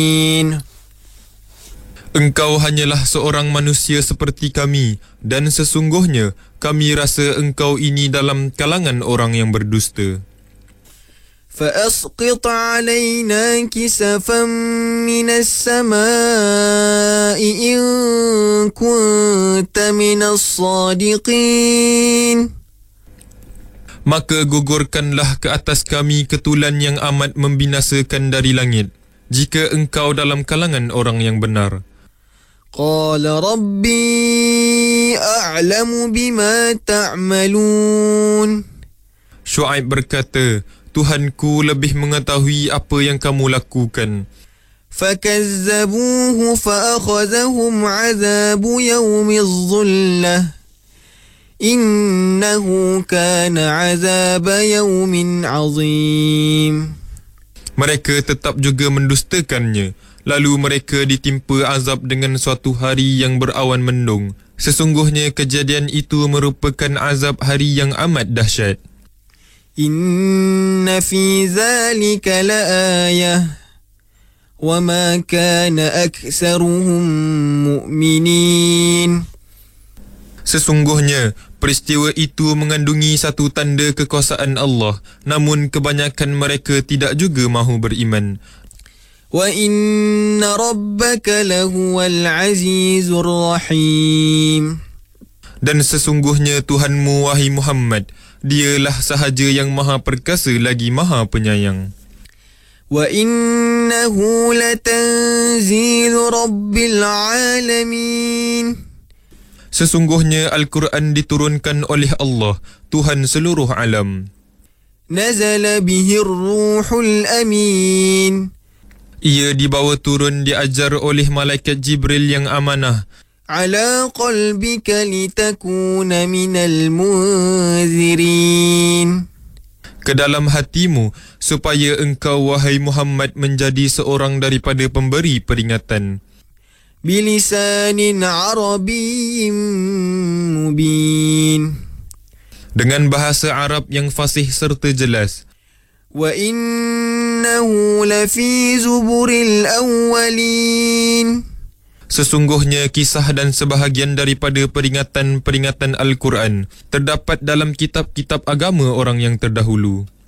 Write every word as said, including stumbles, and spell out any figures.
Engkau hanyalah seorang manusia seperti kami, dan sesungguhnya kami rasa engkau ini dalam kalangan orang yang berdusta. فَأَسْقِطْ عَلَيْنَا كِسَفًا مِنَ السَّمَاءِ إِن كُنتَ مِنَ الصَّادِقِينَ. Maka gugurkanlah ke atas kami ketulan yang amat membinasakan dari langit, jika engkau dalam kalangan orang yang benar. قال ربي أعلم بما تعملون. Syuaib berkata, Tuhanku lebih mengetahui apa yang kamu lakukan. فكذبوه فأخذهم عذاب يوم الظلة إنه كان عذاب يوم عظيم. Mereka tetap juga mendustakannya. Lalu mereka ditimpa azab dengan suatu hari yang berawan mendung. Sesungguhnya kejadian itu merupakan azab hari yang amat dahsyat. Inna fi zalika laayah wa ma kana aktsaruhum mu'minin. Sesungguhnya peristiwa itu mengandungi satu tanda kekuasaan Allah, namun kebanyakan mereka tidak juga mahu beriman. Wa inna rabbaka lahuwal azizur rahim. Dan sesungguhnya Tuhanmu, wahai Muhammad, dialah sahaja yang maha perkasa lagi maha penyayang. Wa innahu latanzilu rabbil alamin. Sesungguhnya Al-Quran diturunkan oleh Allah, Tuhan seluruh alam. Nazala bihir ruhul amin. Ia dibawa turun diajar oleh malaikat Jibril yang amanah. Ala qalbika litakuna minal munzirin. Ke dalam hatimu, supaya engkau, wahai Muhammad, menjadi seorang daripada pemberi peringatan. Bilisanin Arabiyyin mubin. Dengan bahasa Arab yang fasih serta jelas. Wa innahu lafi zuburil awwalin. Sesungguhnya kisah dan sebahagian daripada peringatan-peringatan Al-Quran terdapat dalam kitab-kitab agama orang yang terdahulu.